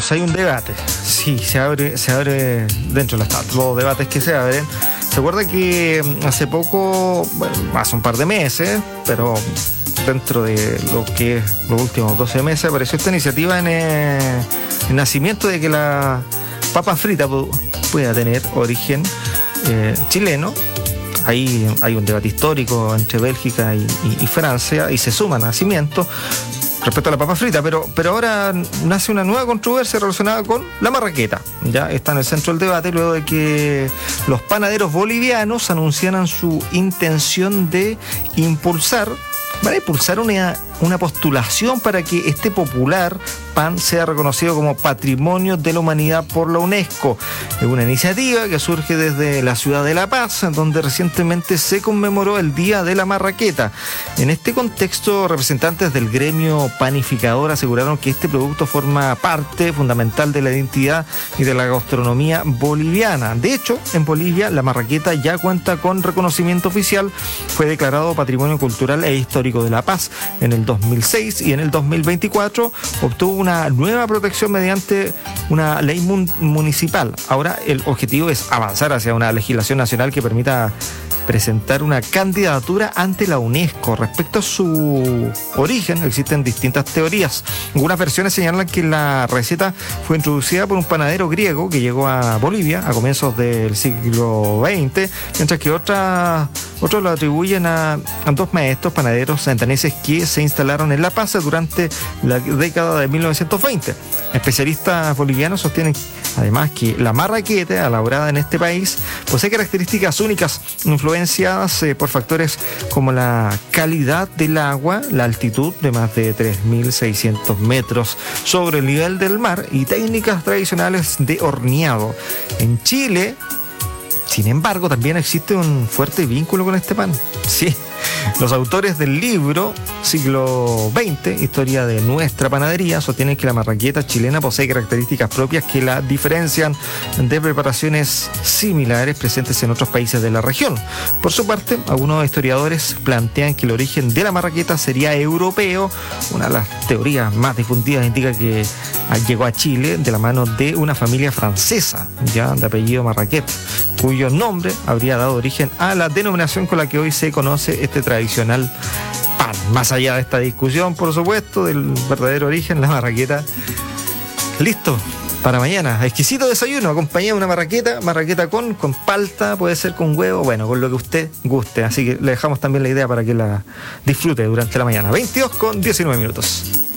pues hay un debate. Sí, se abre dentro de los debates que se abren. Se acuerda que hace poco, bueno, hace un par de meses, pero dentro de lo que es los últimos 12 meses, apareció esta iniciativa en el nacimiento de que la papa frita pueda tener origen chileno. Ahí hay un debate histórico entre Bélgica y Francia, y se suma nacimiento respecto a la papa frita, pero ahora nace una nueva controversia relacionada con la marraqueta. Ya está en el centro del debate luego de que los panaderos bolivianos anunciaran su intención de impulsar una postulación para que este popular pan sea reconocido como Patrimonio de la Humanidad por la UNESCO. Es una iniciativa que surge desde la ciudad de La Paz, donde recientemente se conmemoró el Día de la Marraqueta. En este contexto, representantes del gremio panificador aseguraron que este producto forma parte fundamental de la identidad y de la gastronomía boliviana. De hecho, en Bolivia la marraqueta ya cuenta con reconocimiento oficial, fue declarado Patrimonio Cultural e Histórico de La Paz en el 2006 y en el 2024 obtuvo una nueva protección mediante una ley municipal. Ahora el objetivo es avanzar hacia una legislación nacional que permita presentar una candidatura ante la UNESCO. Respecto a su origen, existen distintas teorías. Algunas versiones señalan que la receta fue introducida por un panadero griego que llegó a Bolivia a comienzos del siglo XX, mientras que otros lo atribuyen a dos maestros panaderos santaneses que se instalaron en La Paz durante la década de 1920. Especialistas bolivianos sostienen además que la marraqueta elaborada en este país posee características únicas, influenciadas por factores como la calidad del agua, la altitud de más de 3.600 metros sobre el nivel del mar y técnicas tradicionales de horneado. En Chile, sin embargo, también existe un fuerte vínculo con este pan. Sí, los autores del libro Siglo XX, Historia de nuestra panadería, sostienen que la marraqueta chilena posee características propias que la diferencian de preparaciones similares presentes en otros países de la región. Por su parte, algunos historiadores plantean que el origen de la marraqueta sería europeo. Una de las teorías más difundidas indica que llegó a Chile de la mano de una familia francesa, ya de apellido Marraquet, cuyo nombre habría dado origen a la denominación con la que hoy se conoce este tradicional pan. Más allá de esta discusión, por supuesto, del verdadero origen, la marraqueta, listo para mañana. Exquisito desayuno, acompañado de una marraqueta con palta, puede ser con huevo, bueno, con lo que usted guste. Así que le dejamos también la idea para que la disfrute durante la mañana. 22:19.